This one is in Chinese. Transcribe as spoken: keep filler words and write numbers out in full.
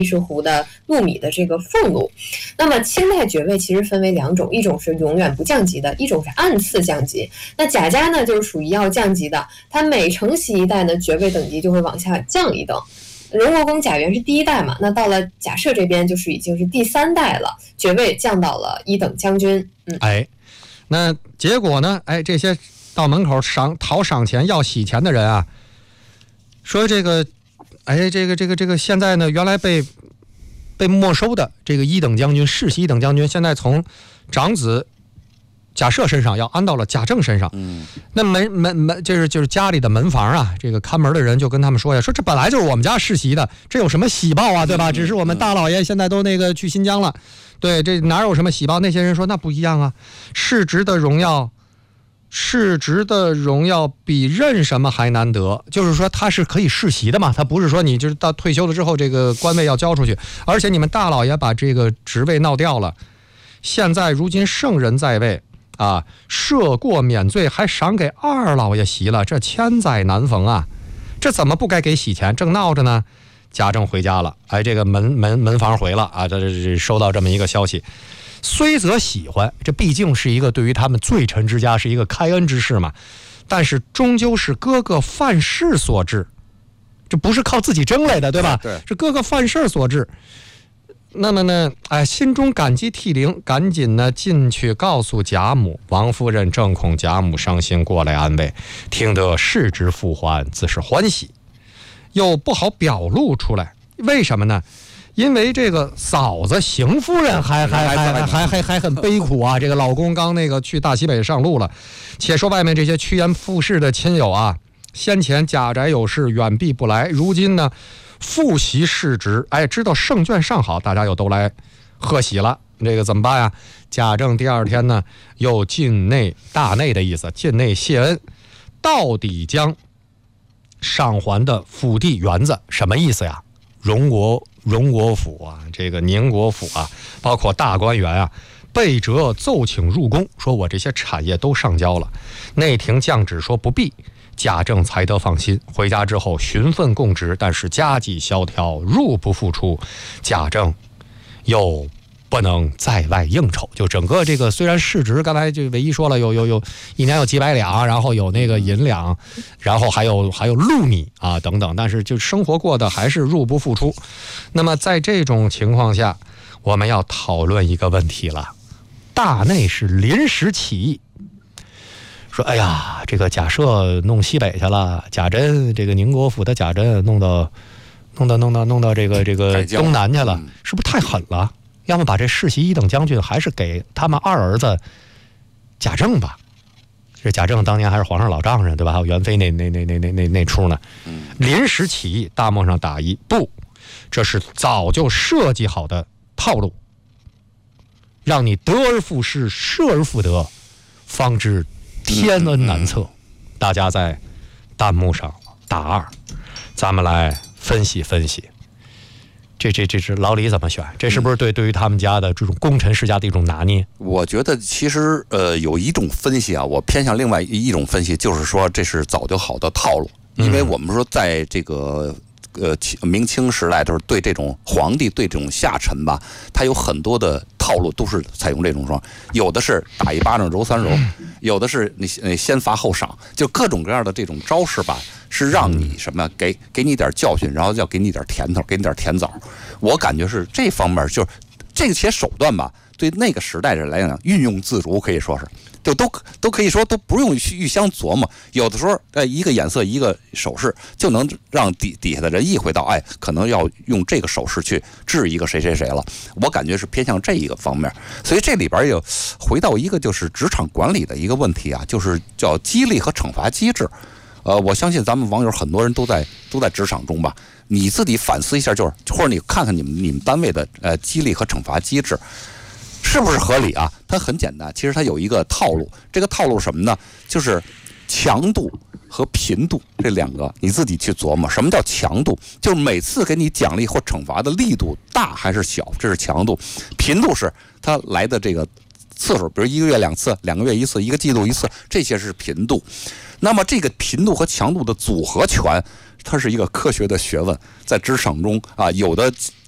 石湖的糯米的这个俸禄。那么清代爵位其实分为两种，一种是永远不降级的，一种是按次降级。那贾家呢就是属于要降级的，它每承袭一代呢爵位等级就会往下降一等。荣国公贾源是第一代嘛，那到了贾赦这边就是已经是第三代了，爵位降到了一等将军。嗯， 哎，那结果呢？哎，这些到门口赏讨赏钱要洗钱的人啊，说这个，哎，这个这个这个现在呢，原来被被没收的这个一等将军世袭一等将军，现在从长子贾赦身上要安到了贾政身上。 嗯， 那门门门就是就是家里的门房啊，这个看门的人就跟他们说呀，说这本来就是我们家世袭的，这有什么喜报啊，对吧？只是我们大老爷现在都那个去新疆了，对，这哪有什么喜报？那些人说那不一样啊，世职的荣耀。世职的荣耀比任什么还难得，就是说他是可以世袭的嘛，他不是说你就是到退休了之后这个官位要交出去，而且你们大老爷把这个职位闹掉了，现在如今圣人在位啊，赦过免罪还赏给二老爷袭了，这千载难逢啊，这怎么不该给洗钱？正闹着呢，贾政回家了，哎，这个门门门房回了啊，这这收到这么一个消息。虽则喜欢，这毕竟是一个对于他们罪臣之家是一个开恩之事嘛，但是终究是哥哥犯事所致，这不是靠自己争来的，对吧？ 对， 是哥哥犯事所致。那么呢，哎，心中感激涕零，赶紧呢进去告诉贾母。王夫人正恐贾母伤心，过来安慰，听得世职复还，自是欢喜，又不好表露出来，为什么呢？因为这个嫂子邢夫人还还还还还还还很悲苦啊！这个老公刚那个去大西北上路了。且说外面这些趋炎附势的亲友啊，先前贾宅有事远避不来，如今呢复袭世职，哎，知道圣眷尚好，大家又都来贺喜了。这个怎么办呀？贾政第二天呢又进内大内的意思，进内谢恩，到底将上还的府地园子，什么意思呀？荣国荣国府啊，这个宁国府啊，包括大观园啊，被折奏请入宫，说我这些产业都上交了。内廷降旨说不必，贾政才得放心。回家之后循分供职，但是家计萧条，入不敷出，贾政又不能在外应酬，就整个这个虽然市值刚才就唯一说了有有有一年有几百两，然后有那个银两，然后还有还有禄米啊等等，但是就生活过的还是入不敷出。那么在这种情况下，我们要讨论一个问题了：大内是临时起义，说哎呀，这个贾赦弄西北去了，贾珍这个宁国府的贾珍弄到弄到弄到弄到这个这个东南去了，是不是太狠了？要么把这世袭一等将军还是给他们二儿子贾政吧。这贾政当年还是皇上老丈人，对吧？还有元妃那那那那那那那出呢。临时起义，大幕上打一不，这是早就设计好的套路，让你得而复失，失而复得，方知天恩难测。大家在弹幕上打二，咱们来分析分析。这这这是老李怎么选？这是不是对对于他们家的这种功臣世家的一种拿捏？ 我觉得其实呃有一种分析啊，我偏向另外一种分析，就是说这是早就好的套路，因为我们说在这个呃明清时代，就是对这种皇帝对这种下臣吧，他有很多的套路都是采用这种说，有的是打一巴掌揉三揉，有的是你先罚后赏，就各种各样的这种招式吧。是让你什么给给你点教训，然后要给你点甜头，给你点甜枣。我感觉是这方面，就是这个些手段吧，对那个时代人来讲运用自如，可以说是就都都可以说都不用去相琢磨。有的时候，哎，一个眼色一个手势就能让底底下的人意会到，哎，可能要用这个手势去治一个谁谁谁了。我感觉是偏向这一个方面。所以这里边有回到一个就是职场管理的一个问题啊，就是叫激励和惩罚机制。呃，我相信咱们网友很多人都在都在职场中吧，你自己反思一下，就是或者你看看你们你们单位的呃激励和惩罚机制是不是合理啊？它很简单，其实它有一个套路，这个套路什么呢？就是强度和频度这两个，你自己去琢磨。什么叫强度？就是每次给你奖励或惩罚的力度大还是小，这是强度。频度是它来的这个次数，比如一个月两次，两个月一次，一个季度一次，这些是频度。那么这个频度和强度的组合拳，它是一个科学的学问，在职场中啊，有的